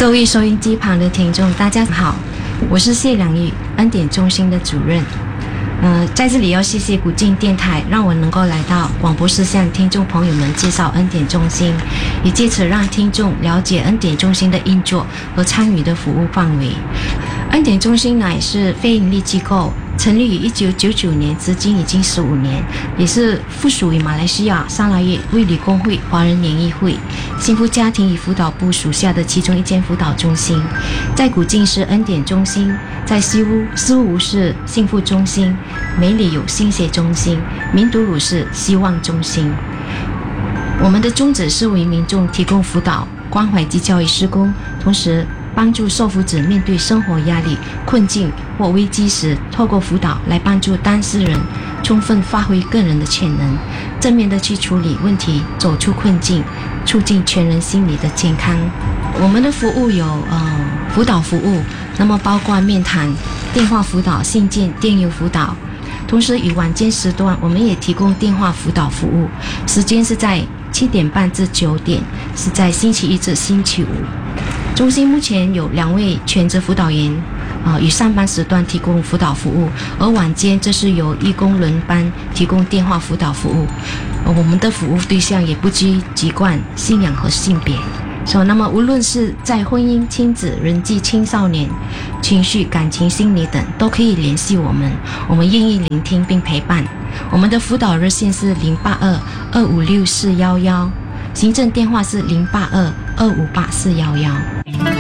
各位收音机旁的听众，大家好，我是谢良玉，恩典中心的主任。在这里要谢谢古晋电台，让我能够来到广播室向听众朋友们介绍恩典中心，也借此让听众了解恩典中心的运作和参与的服务范围。恩典中心乃是非营利机构，成立于1999年，至今已经15年，也是附属于马来西亚砂拉越卫理公会华人联谊会幸福家庭与辅导部属下的其中一间辅导中心。在古晋是恩典中心，在西屋是幸福中心，美里有新协中心，明都鲁是希望中心。我们的宗旨是为民众提供辅导、关怀及教育施工，同时帮助受辅者面对生活压力、困境或危机时，透过辅导来帮助当事人充分发挥个人的潜能，正面的去处理问题，走出困境，促进全人心理的健康。我们的服务有辅导服务，那么包括面谈、电话辅导、信件、电邮辅导，同时与晚间时段我们也提供电话辅导服务，时间是在7点半至9点，是在星期一至星期五。中心目前有2位全职辅导员，与上班时段提供辅导服务，而晚间这是由义工轮班提供电话辅导服务。我们的服务对象也不拘籍贯、信仰和性别。那么无论是在婚姻、亲子、人际、青少年、情绪、感情、心理等，都可以联系我们，我们愿意聆听并陪伴。我们的辅导热线是082-256-411，行政电话是082-258-411。